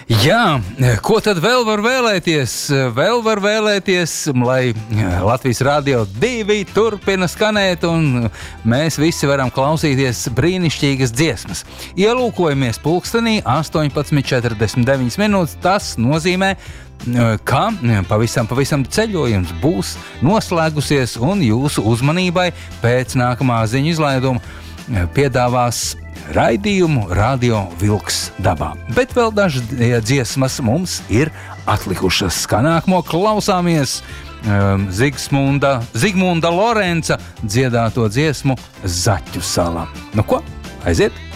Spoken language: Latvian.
Jā, ko tad vēl var vēlēties? Vēl var vēlēties, lai Latvijas Radio 2 turpina skanēt un mēs visi varam klausīties brīnišķīgas dziesmas. Ielūkojamies pulkstenī 18:49 minūtes. Tas nozīmē, ka pavisam ceļojums būs noslēgusies un jūsu uzmanībai pēc nākamā ziņu izlaiduma piedāvās raidījumu Radio Vilks dabā. Bet vēl dažas dziesmas mums ir atlikušas. Kā nākamo klausāmies Zigmunda Lorenca dziedāto dziesmu Zaķu sala. Nu ko, aiziet!